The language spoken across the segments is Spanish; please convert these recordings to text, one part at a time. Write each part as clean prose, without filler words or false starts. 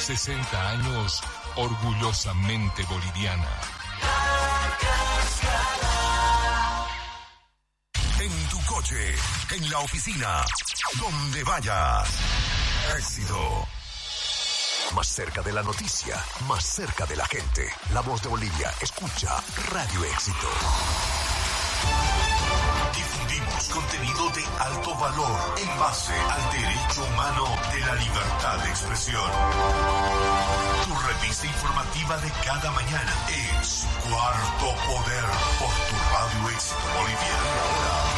60 años orgullosamente boliviana. En tu coche, en la oficina, donde vayas. Éxito. Más cerca de la noticia, más cerca de la gente. La Voz de Bolivia, escucha Radio Éxito. Difundimos contenido de alto valor en base al derecho humano de la libertad de expresión. Tu revista informativa de cada mañana es Cuarto Poder por tu Radio Éxito Bolivia.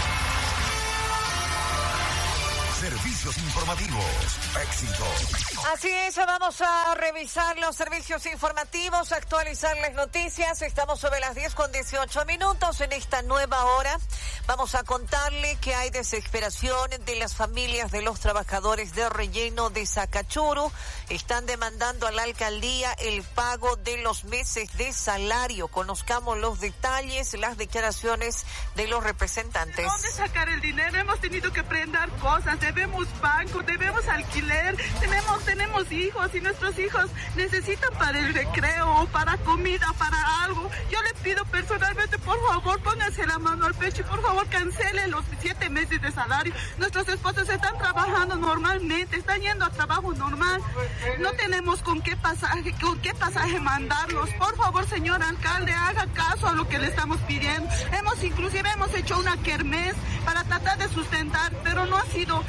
Servicios informativos. Éxito. Así es, vamos a revisar los servicios informativos, actualizar las noticias. Estamos sobre las 10:18 en esta nueva hora. Vamos a contarle que hay desesperación de las familias de los trabajadores de relleno de Sacachuru. Están demandando a la alcaldía el pago de los meses de salario. Conozcamos los detalles, las declaraciones de los representantes. ¿De dónde sacar el dinero? Hemos tenido que prender cosas, debemos banco, debemos alquiler, tenemos hijos y nuestros hijos necesitan para el recreo, para comida, para algo. Yo le pido personalmente, por favor, pónganse la mano al pecho y por favor cancelen los 7 meses de salario. Nuestros esposos están trabajando normalmente, están yendo a trabajo normal. No tenemos con qué pasaje mandarlos. Por favor, señor alcalde, haga caso a lo que le estamos pidiendo. Inclusive hemos hecho una kermés para tratar de sustentar, pero no ha sido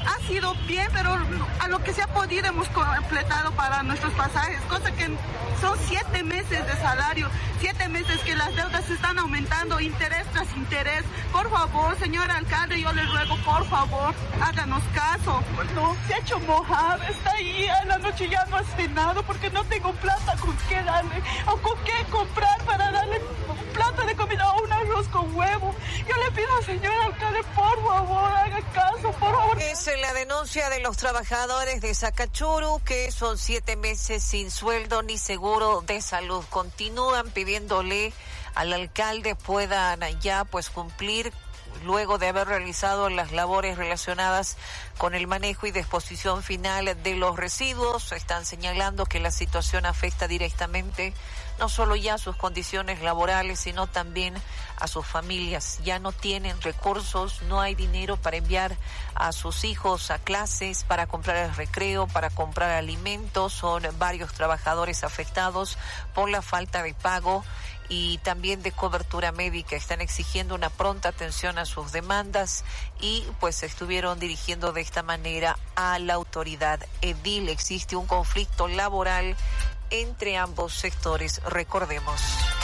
bien, pero a lo que se ha podido hemos completado para nuestros pasajes, cosa que son 7 meses de salario, 7 meses que las deudas se están aumentando, interés tras interés. Por favor, señor alcalde, yo le ruego, por favor, háganos caso. No, se ha hecho mojado, está ahí, a la noche ya no ha cenado porque no tengo plata con qué darle, o con qué comprar para darle un plato de comida o un arroz con huevo. Yo le pido al señor alcalde, por favor, haga caso, por favor. Es la denuncia de los trabajadores de Sacachuru, que son 7 meses sin sueldo ni seguro de salud. Continúan pidiéndole al alcalde puedan ya pues cumplir luego de haber realizado las labores relacionadas con el manejo y disposición final de los residuos. Están señalando que la situación afecta directamente no solo ya a sus condiciones laborales, sino también a sus familias. Ya no tienen recursos, no hay dinero para enviar a sus hijos a clases, para comprar el recreo, para comprar alimentos. Son varios trabajadores afectados por la falta de pago y también de cobertura médica. Están exigiendo una pronta atención a sus demandas y pues se estuvieron dirigiendo de esta manera a la autoridad edil. Existe un conflicto laboral entre ambos sectores, recordemos.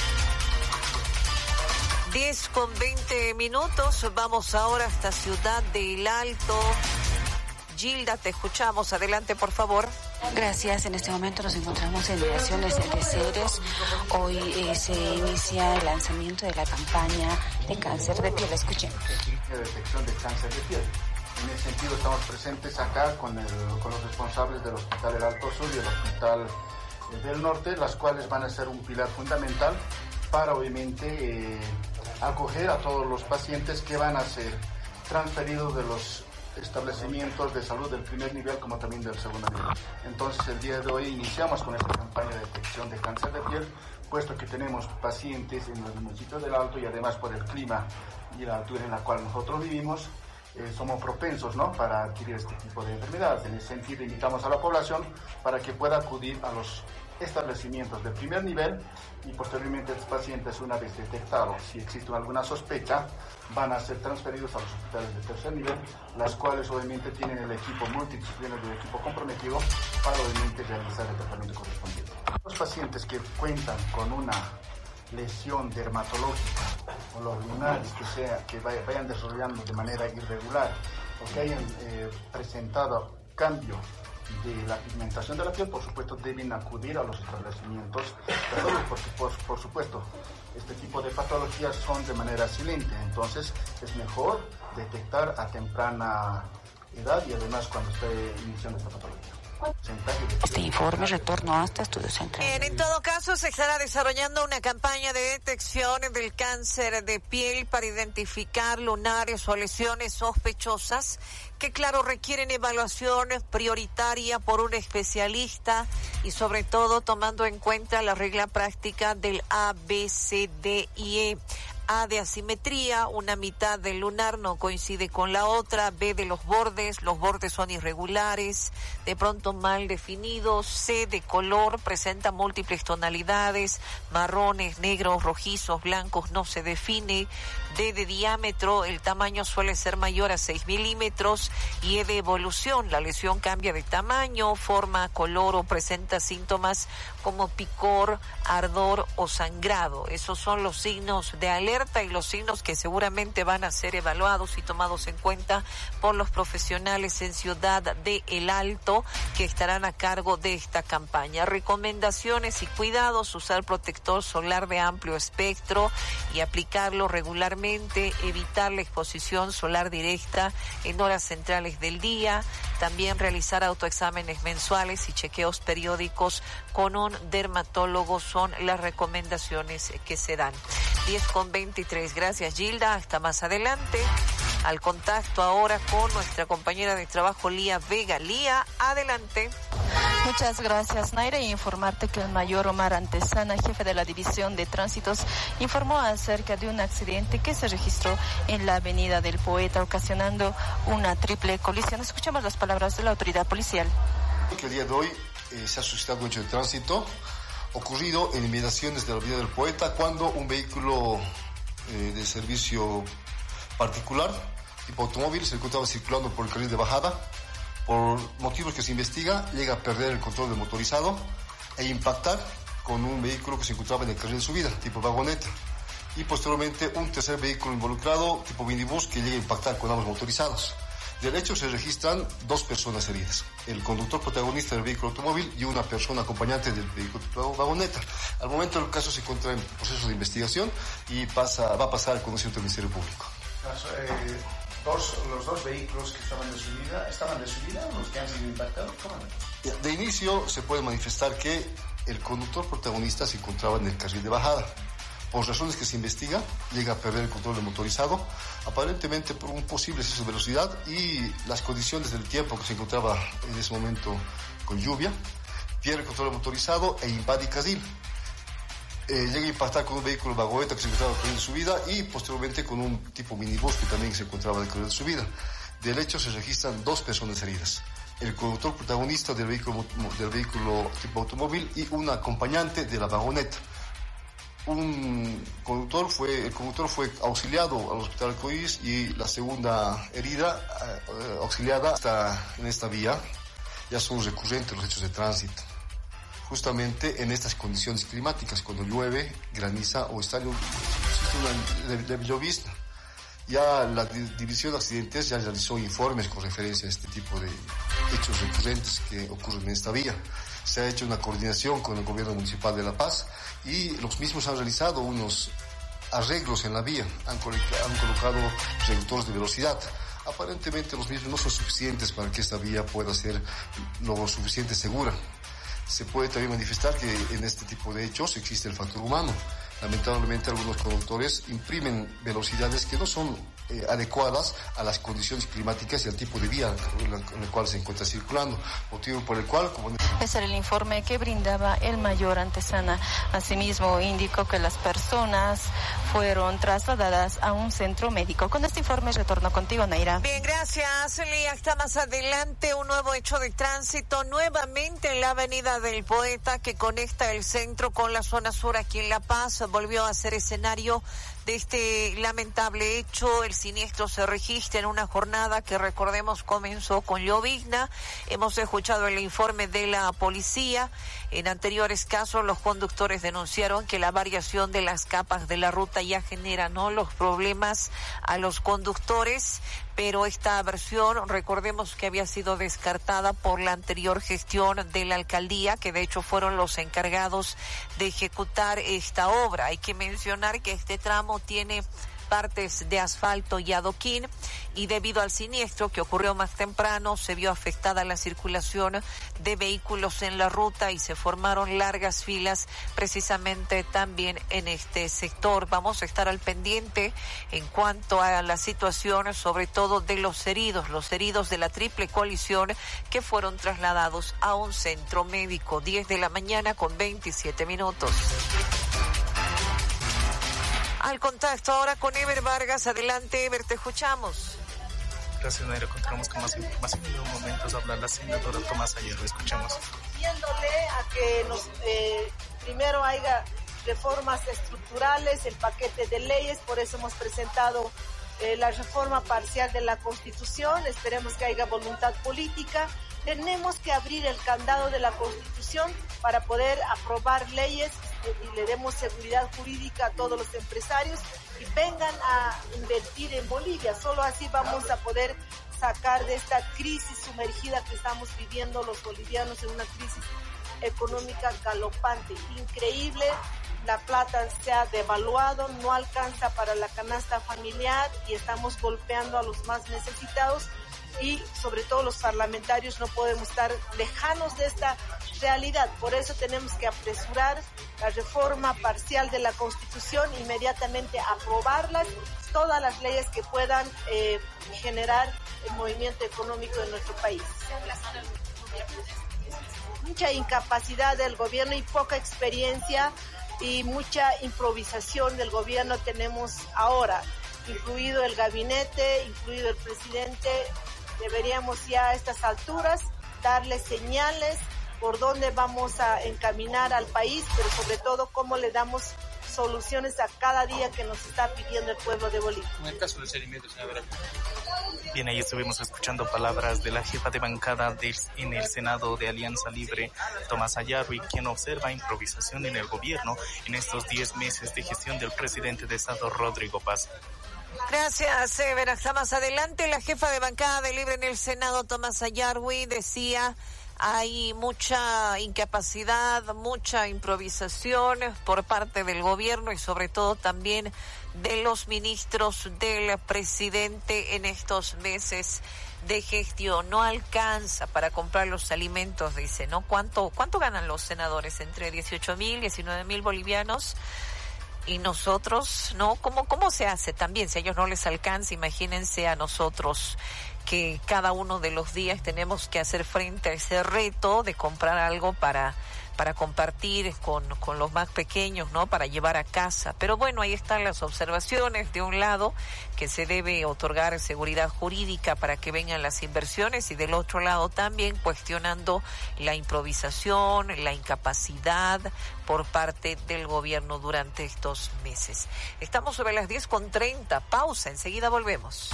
10:20. Vamos ahora hasta Ciudad del Alto. Gilda, te escuchamos. Adelante, por favor. Gracias. En este momento nos encontramos en Migraciones de Ceres. Hoy se inicia el lanzamiento de la campaña de cáncer de piel. Escuchen. De detección de cáncer de piel. En ese sentido estamos presentes acá con los responsables del Hospital del Alto Sur y el Hospital del Norte, las cuales van a ser un pilar fundamental para obviamente acoger a todos los pacientes que van a ser transferidos de los establecimientos de salud del primer nivel como también del segundo nivel. Entonces el día de hoy iniciamos con esta campaña de detección de cáncer de piel, puesto que tenemos pacientes en los municipios del Alto y además por el clima y la altura en la cual nosotros vivimos, somos propensos, ¿no?, para adquirir este tipo de enfermedades. En ese sentido invitamos a la población para que pueda acudir a los establecimientos de primer nivel y posteriormente estos pacientes, una vez detectados, si existe alguna sospecha, van a ser transferidos a los hospitales de tercer nivel, las cuales obviamente tienen el equipo multidisciplinario, el equipo comprometido para obviamente realizar el tratamiento correspondiente. Los pacientes que cuentan con una lesión dermatológica o los lunares que vayan desarrollando de manera irregular o que hayan presentado cambio de la pigmentación de la piel, por supuesto deben acudir a los establecimientos de salud, porque por supuesto este tipo de patologías son de manera silente, entonces es mejor detectar a temprana edad y además cuando esté iniciando esta patología. Este informe retornó hasta Estudios Centrales. En todo caso, se estará desarrollando una campaña de detección del cáncer de piel para identificar lunares o lesiones sospechosas que claro, requieren evaluación prioritaria por un especialista y sobre todo tomando en cuenta la regla práctica del A, B, C, D y E. A de asimetría, una mitad del lunar no coincide con la otra. B de los bordes son irregulares, de pronto mal definidos. C de color, presenta múltiples tonalidades, marrones, negros, rojizos, blancos, no se define. D de diámetro, el tamaño suele ser mayor a 6 milímetros. Y E de evolución, la lesión cambia de tamaño, forma, color o presenta síntomas como picor, ardor o sangrado. Esos son los signos de alerta y los signos que seguramente van a ser evaluados y tomados en cuenta por los profesionales en Ciudad de El Alto que estarán a cargo de esta campaña. Recomendaciones y cuidados: usar protector solar de amplio espectro y aplicarlo regularmente, evitar la exposición solar directa en horas centrales del día, también realizar autoexámenes mensuales y chequeos periódicos con un dermatólogo son las recomendaciones que se dan. 10:23. Gracias, Gilda. Hasta más adelante. Al contacto ahora con nuestra compañera de trabajo, Lía Vega. Lía, adelante. Muchas gracias, Naira. Y informarte que el mayor Omar Antesana, jefe de la División de Tránsitos, informó acerca de un accidente que se registró en la Avenida del Poeta, ocasionando una triple colisión. Escuchamos las palabras de la autoridad policial. El día de hoy se ha suscitado un hecho de tránsito ocurrido en inmediaciones de la Avenida del Poeta cuando un vehículo de servicio particular tipo automóvil se encontraba circulando por el carril de bajada. Por motivos que se investiga, llega a perder el control del motorizado e impactar con un vehículo que se encontraba en el carril de subida tipo vagoneta, y posteriormente un tercer vehículo involucrado tipo minibús que llega a impactar con ambos motorizados. Del hecho se registran 2 personas heridas, el conductor protagonista del vehículo automóvil y una persona acompañante del vehículo vagoneta. Al momento el caso se encuentra en proceso de investigación y va a pasar al conocimiento del Ministerio Público. Los dos vehículos que estaban de subida, los que han sido impactados, ¿cómo? De inicio se puede manifestar que el conductor protagonista se encontraba en el carril de bajada. Por razones que se investiga, llega a perder el control del motorizado, aparentemente por un posible exceso de velocidad y las condiciones del tiempo que se encontraba en ese momento con lluvia. Pierde el control del motorizado e invade carril. Llega a impactar con un vehículo vagoneta que se encontraba en el carril de subida y posteriormente con un tipo minibús que también se encontraba en el carril de subida. Del hecho se registran 2 personas heridas, el conductor protagonista del vehículo tipo automóvil y un acompañante de la vagoneta. El conductor fue auxiliado al hospital Arcoíris y la segunda herida auxiliada está en esta vía. Ya son recurrentes los hechos de tránsito, justamente en estas condiciones climáticas, cuando llueve, graniza o existe una llovizna. Ya la División de Accidentes ya realizó informes con referencia a este tipo de hechos recurrentes que ocurren en esta vía. Se ha hecho una coordinación con el Gobierno Municipal de La Paz y los mismos han realizado unos arreglos en la vía, han colocado reductores de velocidad. Aparentemente los mismos no son suficientes para que esta vía pueda ser lo suficiente segura. Se puede también manifestar que en este tipo de hechos existe el factor humano. Lamentablemente algunos conductores imprimen velocidades que no son adecuadas a las condiciones climáticas y al tipo de vía en el cual se encuentra circulando, motivo por el cual... Ese era el informe que brindaba el mayor Antesana. Asimismo, indicó que las personas fueron trasladadas a un centro médico. Con este informe retorno contigo, Naira. Bien, gracias, Lía. Hasta más adelante, un nuevo hecho de tránsito, nuevamente en la Avenida del Poeta, que conecta el centro con la zona sur aquí en La Paz. Volvió a ser escenario de este lamentable hecho. El siniestro se registra en una jornada que, recordemos, comenzó con llovizna. Hemos escuchado el informe de la policía. En anteriores casos, los conductores denunciaron que la variación de las capas de la ruta ya genera, ¿no?, los problemas a los conductores, pero esta versión, recordemos que había sido descartada por la anterior gestión de la alcaldía, que de hecho fueron los encargados de ejecutar esta obra. Hay que mencionar que este tramo tiene partes de asfalto y adoquín, y debido al siniestro que ocurrió más temprano, se vio afectada la circulación de vehículos en la ruta y se formaron largas filas precisamente también en este sector. Vamos a estar al pendiente en cuanto a la situación, sobre todo de los heridos de la triple colisión que fueron trasladados a un centro médico. 10 de la mañana con 27 minutos. Al contacto ahora con Ever Vargas. Adelante, Ever, te escuchamos. Gracias, Naira. Continuamos con más información. En unos momentos habla la senadora Tomasa Yarwi. Escuchamos. Pidiéndole a que primero haya reformas estructurales, el paquete de leyes, por eso hemos presentado la reforma parcial de la Constitución. Esperemos que haya voluntad política. Tenemos que abrir el candado de la Constitución para poder aprobar leyes y le demos seguridad jurídica a todos los empresarios y vengan a invertir en Bolivia. Solo así vamos a poder sacar de esta crisis sumergida que estamos viviendo los bolivianos, en una crisis económica galopante, increíble. La plata se ha devaluado, no alcanza para la canasta familiar y estamos golpeando a los más necesitados. Y sobre todo los parlamentarios no podemos estar lejanos de esta realidad. Por eso tenemos que apresurar la reforma parcial de la Constitución, inmediatamente aprobarlas, todas las leyes que puedan generar el movimiento económico de nuestro país. Mucha incapacidad del gobierno y poca experiencia y mucha improvisación del gobierno tenemos ahora, incluido el gabinete, incluido el presidente. Deberíamos ya a estas alturas darle señales por dónde vamos a encaminar al país, pero sobre todo cómo le damos soluciones a cada día que nos está pidiendo el pueblo de Bolivia. En el caso del seguimiento, señora. Bien, ahí estuvimos escuchando palabras de la jefa de bancada en el Senado de Alianza Libre, Tomasa Yarwi, quien observa improvisación en el gobierno en estos 10 meses de gestión del presidente de Estado, Rodrigo Paz. Gracias, Ever. Hasta más adelante. La jefa de bancada de Libre en el Senado, Tomasa Yarwi, decía: hay mucha incapacidad, mucha improvisación por parte del gobierno y sobre todo también de los ministros del presidente en estos meses de gestión. No alcanza para comprar los alimentos, dice, ¿no? ¿Cuánto ganan los senadores? Entre 18,000, 19,000 bolivianos. Y nosotros, ¿no? ¿Cómo se hace también? Si a ellos no les alcanza, imagínense a nosotros, que cada uno de los días tenemos que hacer frente a ese reto de comprar algo para compartir con los más pequeños, ¿no? Para llevar a casa. Pero bueno, ahí están las observaciones. De un lado, que se debe otorgar seguridad jurídica para que vengan las inversiones, y del otro lado también cuestionando la improvisación, la incapacidad por parte del gobierno durante estos meses. Estamos sobre las 10:30. Pausa, enseguida volvemos.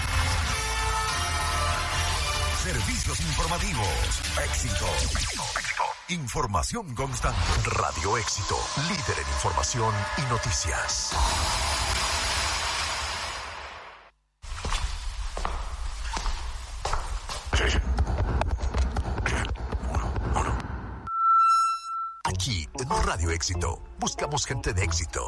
Servicios informativos. Éxito. Información constante. Radio Éxito. Líder en información y noticias. Aquí en Radio Éxito buscamos gente de éxito.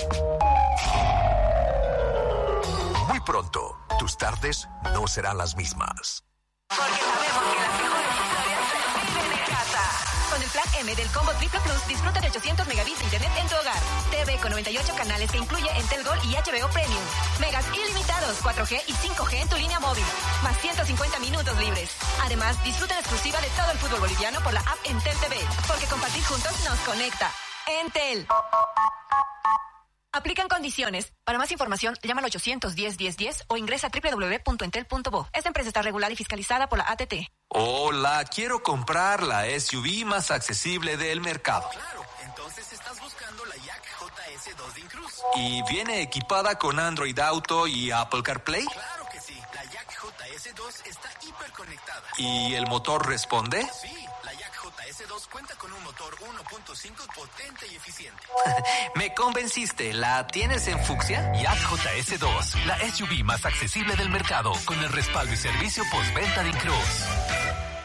Muy pronto, tus tardes no serán las mismas. Porque sabemos que las mejores historias se viven en casa. Con el plan M del Combo Triple Plus, disfruta de 800 megabits de internet en tu hogar. TV con 98 canales que incluye Entel Gold y HBO Premium. Megas ilimitados, 4G y 5G en tu línea móvil. Más 150 minutos libres. Además, disfruta en exclusiva de todo el fútbol boliviano por la app Entel TV. Porque compartir juntos nos conecta. Entel. Aplican condiciones. Para más información, llama al 810-1010 o ingresa a www.entel.bo. Esta empresa está regulada y fiscalizada por la ATT. Hola, quiero comprar la SUV más accesible del mercado. Claro, entonces estás buscando la Yak JS2 de Incruz. ¿Y viene equipada con Android Auto y Apple CarPlay? Claro que sí, la Yak JS2 está hiperconectada. ¿Y el motor responde? Sí, la Yak JS2 cuenta con un motor 1.5 potente y eficiente. Me convenciste. ¿La tienes en fucsia? Yak JS2, la SUV más accesible del mercado, con el respaldo y servicio postventa de Incruz.